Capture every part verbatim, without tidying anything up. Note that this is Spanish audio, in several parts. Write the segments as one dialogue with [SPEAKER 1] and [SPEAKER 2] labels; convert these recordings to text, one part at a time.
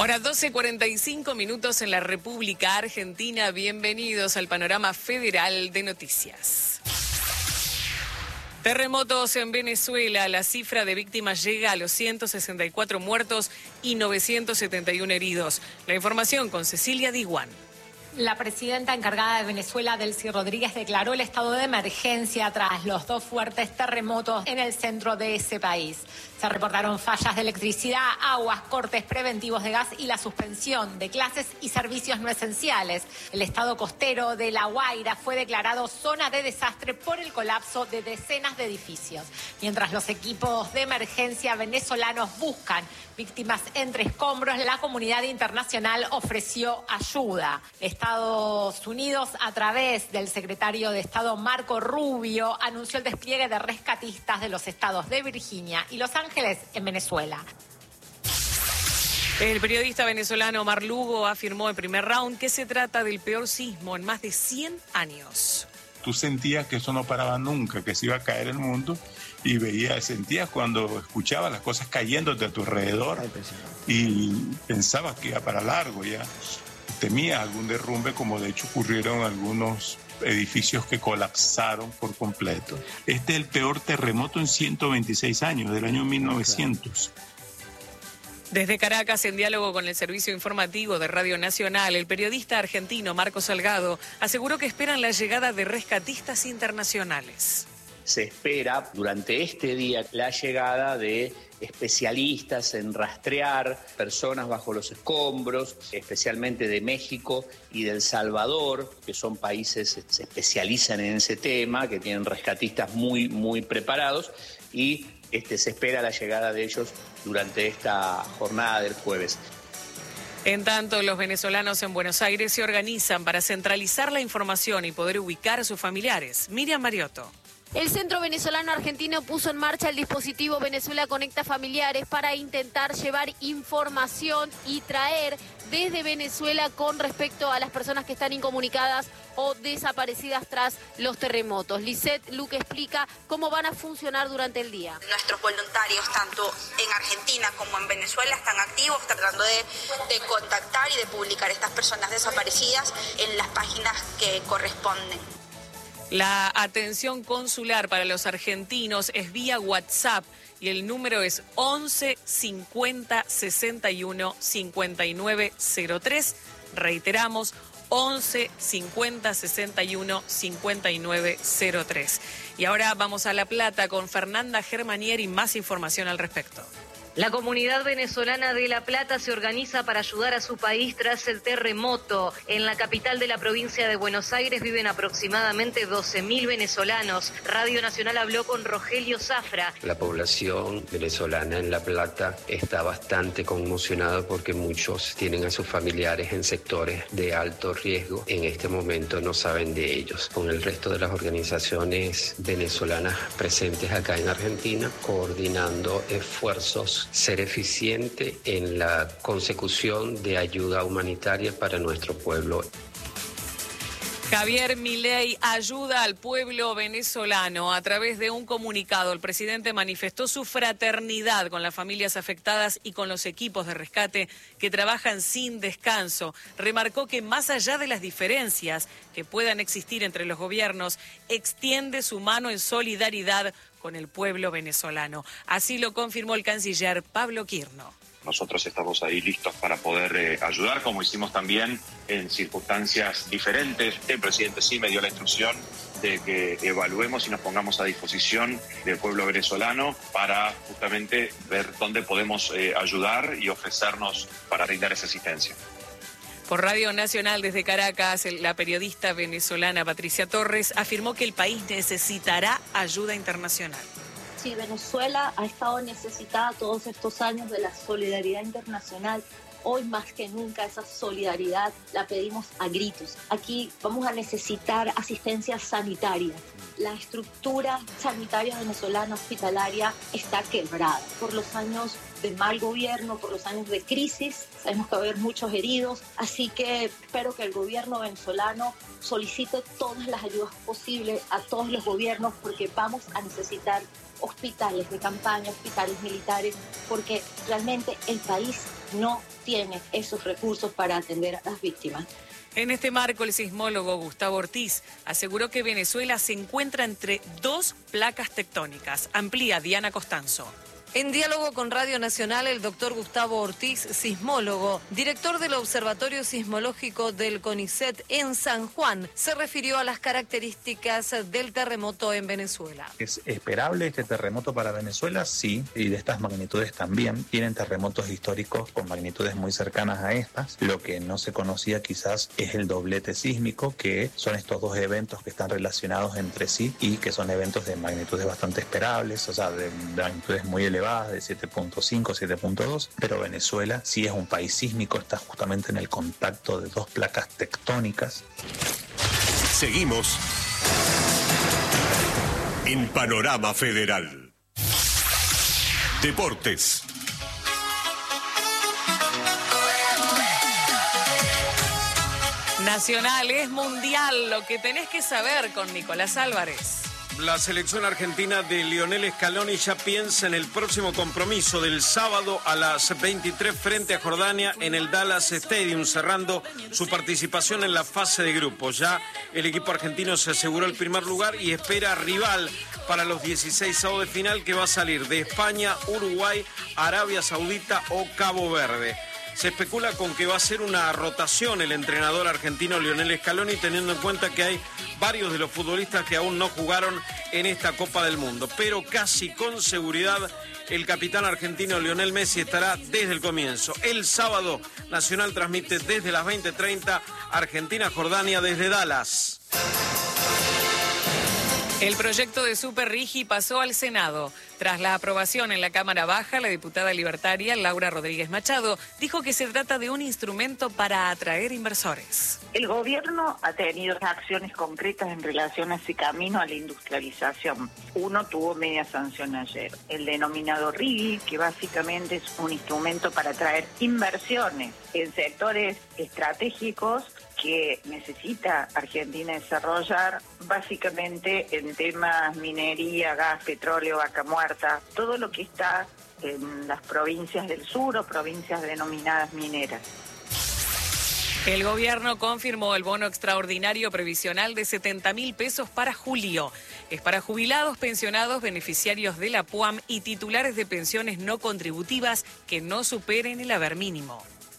[SPEAKER 1] Ahora doce cuarenta y cinco minutos en la República Argentina. Bienvenidos al panorama federal de noticias. Terremotos en Venezuela. La cifra de víctimas llega a los ciento sesenta y cuatro muertos y novecientos setenta y uno heridos. La información con Cecilia Diguán.
[SPEAKER 2] La presidenta encargada de Venezuela, Delcy Rodríguez, declaró el estado de emergencia tras los dos fuertes terremotos en el centro de ese país. Se reportaron fallas de electricidad, aguas, cortes preventivos de gas y la suspensión de clases y servicios no esenciales. El estado costero de La Guaira fue declarado zona de desastre por el colapso de decenas de edificios. Mientras los equipos de emergencia venezolanos buscan víctimas entre escombros, la comunidad internacional ofreció ayuda. Estados Unidos, a través del secretario de Estado Marco Rubio, anunció el despliegue de rescatistas de los estados de Virginia y Los Ángeles en Venezuela.
[SPEAKER 1] El periodista venezolano Omar Lugo afirmó en primer round que se trata del peor sismo en más de cien años.
[SPEAKER 3] Tú sentías que eso no paraba nunca, que se iba a caer el mundo, y veías, sentías cuando escuchabas las cosas cayéndote a tu alrededor y pensabas que iba para largo ya. Temías algún derrumbe, como de hecho ocurrieron algunos edificios que colapsaron por completo. Este es el peor terremoto en ciento veintiséis años, del año mil novecientos.
[SPEAKER 1] Desde Caracas, en diálogo con el servicio informativo de Radio Nacional, el periodista argentino Marco Salgado aseguró que esperan la llegada de rescatistas internacionales.
[SPEAKER 4] Se espera durante este día la llegada de especialistas en rastrear personas bajo los escombros, especialmente de México y de El Salvador, que son países que se especializan en ese tema, que tienen rescatistas muy, muy preparados, y este, se espera la llegada de ellos durante esta jornada del jueves.
[SPEAKER 1] En tanto, los venezolanos en Buenos Aires se organizan para centralizar la información y poder ubicar a sus familiares. Miriam Mariotto.
[SPEAKER 5] El Centro Venezolano Argentino puso en marcha el dispositivo Venezuela Conecta Familiares para intentar llevar información y traer desde Venezuela con respecto a las personas que están incomunicadas o desaparecidas tras los terremotos. Lisette Luque explica cómo van a funcionar durante el día.
[SPEAKER 6] Nuestros voluntarios, tanto en Argentina como en Venezuela, están activos tratando de, de contactar y de publicar a estas personas desaparecidas en las páginas que corresponden.
[SPEAKER 1] La atención consular para los argentinos es vía WhatsApp y el número es once cincuenta sesenta y uno cincuenta y nueve cero tres. Reiteramos, once cincuenta sesenta y uno cincuenta y nueve cero tres. Y ahora vamos a La Plata con Fernanda Germanieri, más información al respecto.
[SPEAKER 7] La comunidad venezolana de La Plata se organiza para ayudar a su país tras el terremoto. En la capital de la provincia de Buenos Aires viven aproximadamente doce mil venezolanos. Radio Nacional habló con Rogelio Zafra.
[SPEAKER 8] La población venezolana en La Plata está bastante conmocionada porque muchos tienen a sus familiares en sectores de alto riesgo. En este momento no saben de ellos. Con el resto de las organizaciones venezolanas presentes acá en Argentina, coordinando esfuerzos, ser eficiente en la consecución de ayuda humanitaria para nuestro pueblo.
[SPEAKER 1] Javier Milei ayuda al pueblo venezolano. A través de un comunicado, el presidente manifestó su fraternidad con las familias afectadas y con los equipos de rescate que trabajan sin descanso. Remarcó que más allá de las diferencias que puedan existir entre los gobiernos, extiende su mano en solidaridad con el pueblo venezolano. Así lo confirmó el canciller Pablo Quirno.
[SPEAKER 9] Nosotros estamos ahí listos para poder eh, ayudar, como hicimos también en circunstancias diferentes. El presidente sí me dio la instrucción de que evaluemos y nos pongamos a disposición del pueblo venezolano para justamente ver dónde podemos eh, ayudar y ofrecernos para brindar esa asistencia.
[SPEAKER 1] Por Radio Nacional desde Caracas, la periodista venezolana Patricia Torres afirmó que el país necesitará ayuda internacional.
[SPEAKER 10] Sí, Venezuela ha estado necesitada todos estos años de la solidaridad internacional. Hoy más que nunca esa solidaridad la pedimos a gritos. Aquí vamos a necesitar asistencia sanitaria. La estructura sanitaria venezolana hospitalaria está quebrada por los años de mal gobierno, por los años de crisis. Sabemos que va a haber muchos heridos, así que espero que el gobierno venezolano solicite todas las ayudas posibles a todos los gobiernos porque vamos a necesitar hospitales de campaña, hospitales militares, porque realmente el país no tiene esos recursos para atender a las víctimas.
[SPEAKER 1] En este marco, el sismólogo Gustavo Ortiz aseguró que Venezuela se encuentra entre dos placas tectónicas. Amplía Diana Costanzo.
[SPEAKER 11] En diálogo con Radio Nacional, el doctor Gustavo Ortiz, sismólogo, director del Observatorio Sismológico del CONICET en San Juan, se refirió a las características del terremoto en Venezuela.
[SPEAKER 12] ¿Es esperable este terremoto para Venezuela? Sí, y de estas magnitudes también. Tienen terremotos históricos con magnitudes muy cercanas a estas. Lo que no se conocía quizás es el doblete sísmico, que son estos dos eventos que están relacionados entre sí y que son eventos de magnitudes bastante esperables, o sea, de, de magnitudes muy elevadas, de siete punto cinco, siete punto dos, pero Venezuela sí es un país sísmico, está justamente en el contacto de dos placas tectónicas.
[SPEAKER 13] Seguimos en Panorama Federal. Deportes.
[SPEAKER 1] Nacional es mundial, lo que tenés que saber con Nicolás Álvarez.
[SPEAKER 14] La selección argentina de Lionel Scaloni ya piensa en el próximo compromiso del sábado a las veintitrés frente a Jordania en el Dallas Stadium, cerrando su participación en la fase de grupos. Ya el equipo argentino se aseguró el primer lugar y espera rival para los dieciséis de final, que va a salir de España, Uruguay, Arabia Saudita o Cabo Verde. Se especula con que va a ser una rotación el entrenador argentino Lionel Scaloni, teniendo en cuenta que hay varios de los futbolistas que aún no jugaron en esta Copa del Mundo. Pero casi con seguridad el capitán argentino Lionel Messi estará desde el comienzo. El sábado, Nacional transmite desde las veinte treinta, Argentina-Jordania desde Dallas.
[SPEAKER 1] El proyecto de Super Rigi pasó al Senado. Tras la aprobación en la Cámara Baja, la diputada libertaria Laura Rodríguez Machado dijo que se trata de un instrumento para atraer inversores.
[SPEAKER 15] El gobierno ha tenido acciones concretas en relación a ese camino a la industrialización. Uno tuvo media sanción ayer, el denominado Rigi, que básicamente es un instrumento para atraer inversiones en sectores estratégicos que necesita Argentina desarrollar, básicamente en temas minería, gas, petróleo, vaca muerta, todo lo que está en las provincias del sur o provincias denominadas mineras.
[SPEAKER 1] El gobierno confirmó el bono extraordinario previsional de setenta mil pesos para julio. Es para jubilados, pensionados, beneficiarios de la P U A M y titulares de pensiones no contributivas que no superen el haber mínimo.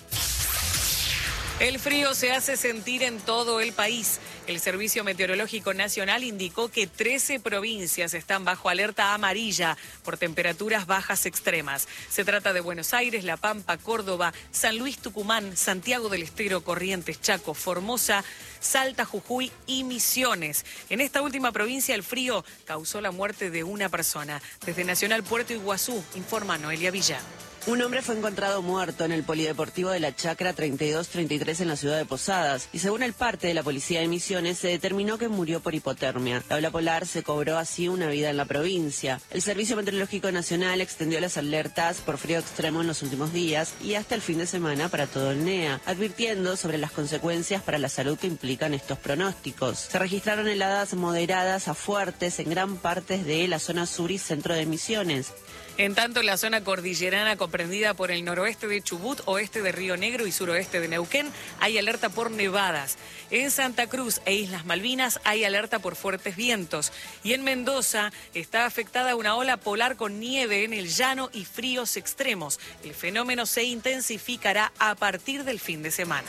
[SPEAKER 1] El frío se hace sentir en todo el país. El Servicio Meteorológico Nacional indicó que trece provincias están bajo alerta amarilla por temperaturas bajas extremas. Se trata de Buenos Aires, La Pampa, Córdoba, San Luis, Tucumán, Santiago del Estero, Corrientes, Chaco, Formosa, Salta, Jujuy y Misiones. En esta última provincia el frío causó la muerte de una persona. Desde Nacional Puerto Iguazú, informa Noelia Villa.
[SPEAKER 16] Un hombre fue encontrado muerto en el polideportivo de la Chacra treinta y dos treinta y tres en la ciudad de Posadas y según el parte de la policía de Misiones se determinó que murió por hipotermia. La ola polar se cobró así una vida en la provincia. El Servicio Meteorológico Nacional extendió las alertas por frío extremo en los últimos días y hasta el fin de semana para todo el N E A, advirtiendo sobre las consecuencias para la salud que implican estos pronósticos. Se registraron heladas moderadas a fuertes en gran parte de la zona sur y centro de Misiones.
[SPEAKER 1] En tanto, en la zona cordillerana comprendida por el noroeste de Chubut, oeste de Río Negro y suroeste de Neuquén, hay alerta por nevadas. En Santa Cruz e Islas Malvinas hay alerta por fuertes vientos. Y en Mendoza está afectada una ola polar con nieve en el llano y fríos extremos. El fenómeno se intensificará a partir del fin de semana.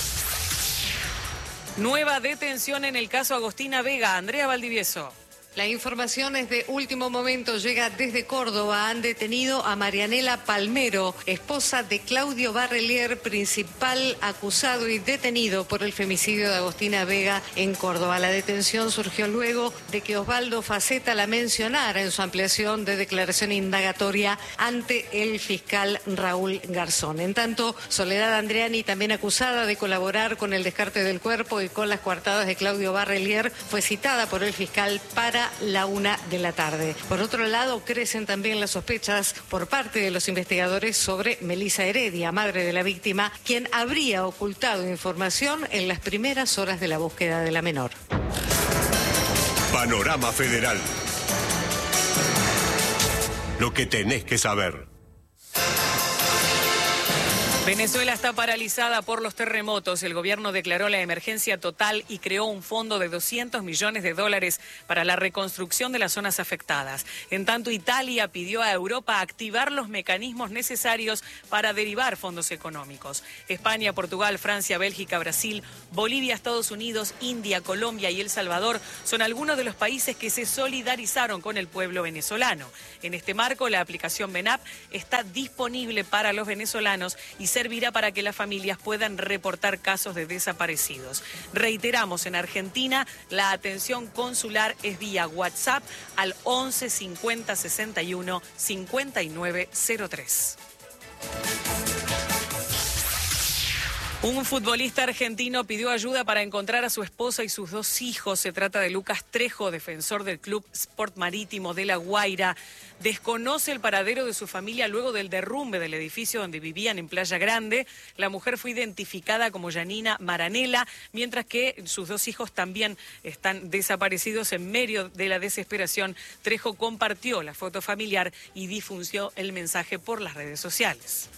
[SPEAKER 1] Nueva detención en el caso Agostina Vega. Andrea Valdivieso.
[SPEAKER 17] La información es de último momento, llega desde Córdoba. Han detenido a Marianela Palmero, esposa de Claudio Barrelier, principal acusado y detenido por el femicidio de Agostina Vega en Córdoba. La detención surgió luego de que Osvaldo Faceta la mencionara en su ampliación de declaración indagatoria ante el fiscal Raúl Garzón. En tanto, Soledad Andreani, también acusada de colaborar con el descarte del cuerpo y con las coartadas de Claudio Barrelier, fue citada por el fiscal para la una de la tarde. Por otro lado, crecen también las sospechas por parte de los investigadores sobre Melisa Heredia, madre de la víctima, quien habría ocultado información en las primeras horas de la búsqueda de la menor.
[SPEAKER 13] Panorama Federal. Lo que tenés que saber.
[SPEAKER 1] Venezuela está paralizada por los terremotos. El gobierno declaró la emergencia total y creó un fondo de doscientos millones de dólares para la reconstrucción de las zonas afectadas. En tanto, Italia pidió a Europa activar los mecanismos necesarios para derivar fondos económicos. España, Portugal, Francia, Bélgica, Brasil, Bolivia, Estados Unidos, India, Colombia y El Salvador son algunos de los países que se solidarizaron con el pueblo venezolano. En este marco, la aplicación VENAP está disponible para los venezolanos y se servirá para que las familias puedan reportar casos de desaparecidos. Reiteramos, en Argentina la atención consular es vía WhatsApp al once cincuenta sesenta y uno cincuenta y nueve cero tres. Un futbolista argentino pidió ayuda para encontrar a su esposa y sus dos hijos. Se trata de Lucas Trejo, defensor del Club Sport Marítimo de La Guaira. Desconoce el paradero de su familia luego del derrumbe del edificio donde vivían en Playa Grande. La mujer fue identificada como Yanina Maranela, mientras que sus dos hijos también están desaparecidos. En medio de la desesperación, Trejo compartió la foto familiar y difundió el mensaje por las redes sociales.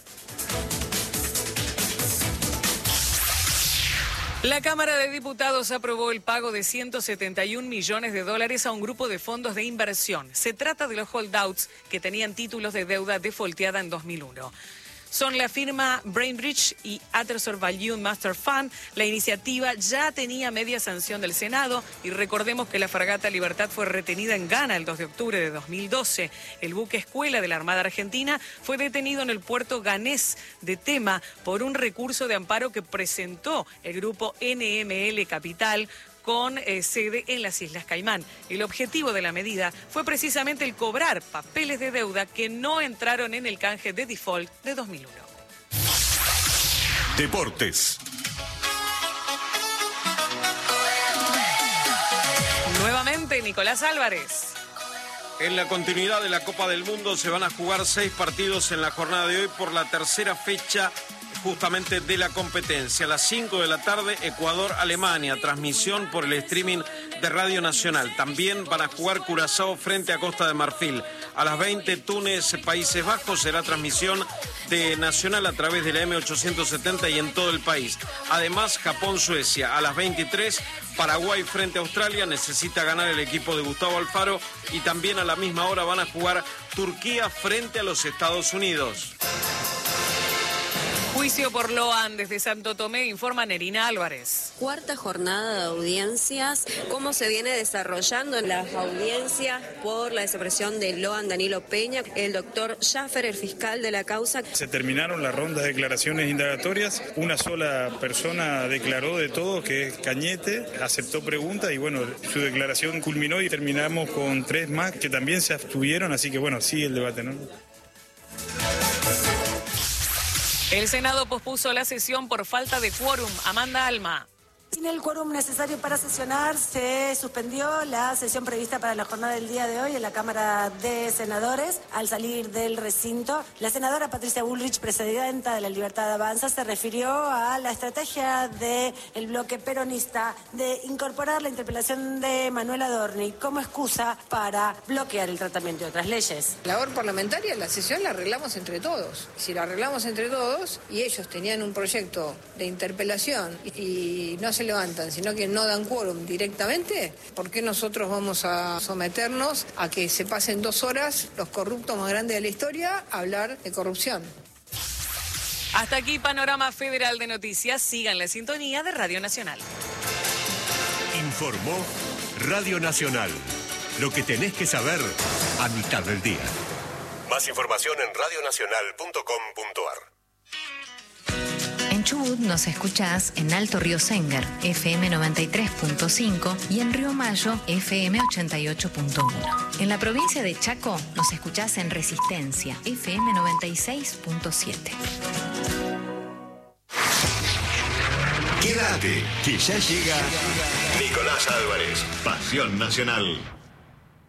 [SPEAKER 1] La Cámara de Diputados aprobó el pago de ciento setenta y un millones de dólares a un grupo de fondos de inversión. Se trata de los holdouts que tenían títulos de deuda defaulteada en dos mil uno. Son la firma Brainbridge y Atherson Value Master Fund. La iniciativa ya tenía media sanción del Senado y recordemos que la fragata Libertad fue retenida en Ghana el dos de octubre de dos mil doce. El buque escuela de la Armada Argentina fue detenido en el puerto ghanés de Tema por un recurso de amparo que presentó el grupo N M L Capital con eh, sede en las Islas Caimán. El objetivo de la medida fue precisamente el cobrar papeles de deuda que no entraron en el canje de default de dos mil uno.
[SPEAKER 13] Deportes.
[SPEAKER 1] Nuevamente, Nicolás Álvarez.
[SPEAKER 14] En la continuidad de la Copa del Mundo se van a jugar seis partidos en la jornada de hoy por la tercera fecha justamente de la competencia. A las cinco de la tarde, Ecuador-Alemania, transmisión por el streaming de Radio Nacional. También van a jugar Curazao frente a Costa de Marfil. A las veinte, Túnez, Países Bajos, será transmisión de Nacional a través de la M ochocientos setenta y en todo el país. Además, Japón-Suecia. A las veintitrés, Paraguay frente a Australia, necesita ganar el equipo de Gustavo Alfaro. Y también a la misma hora van a jugar Turquía frente a los Estados Unidos.
[SPEAKER 1] Juicio por Loan desde Santo Tomé, informa Nerina Álvarez.
[SPEAKER 18] Cuarta jornada de audiencias. ¿Cómo se viene desarrollando en las audiencias por la desaparición de Loan Danilo Peña? El doctor Schaffer, el fiscal de la causa.
[SPEAKER 19] Se terminaron las rondas de declaraciones indagatorias. Una sola persona declaró de todo, que es Cañete, aceptó preguntas y bueno, su declaración culminó y terminamos con tres más que también se abstuvieron, así que bueno, sigue el debate, ¿no?
[SPEAKER 1] El Senado pospuso la sesión por falta de quórum. Amanda Alma.
[SPEAKER 20] Sin el quórum necesario para sesionar, se suspendió la sesión prevista para la jornada del día de hoy en la Cámara de Senadores. Al salir del recinto, la senadora Patricia Bullrich, presidenta de la Libertad Avanza, se refirió a la estrategia del bloque peronista de incorporar la interpelación de Manuel Adorni como excusa para bloquear el tratamiento de otras leyes.
[SPEAKER 21] La labor parlamentaria, la sesión la arreglamos entre todos. Si la arreglamos entre todos y ellos tenían un proyecto de interpelación y no se se levantan, sino que no dan quórum directamente, ¿por qué nosotros vamos a someternos a que se pasen dos horas los corruptos más grandes de la historia a hablar de corrupción?
[SPEAKER 1] Hasta aquí Panorama Federal de Noticias. Sigan la sintonía de Radio Nacional.
[SPEAKER 13] Informó Radio Nacional. Lo que tenés que saber a mitad del día. Más información en radio nacional punto com punto a r.
[SPEAKER 22] En Chubut nos escuchás en Alto Río Senger, F M noventa y tres punto cinco y en Río Mayo, F M ochenta y ocho punto uno. En la provincia de Chaco nos escuchás en Resistencia, F M noventa y seis punto siete.
[SPEAKER 13] Quédate, que ya llega Nicolás Álvarez, Pasión Nacional.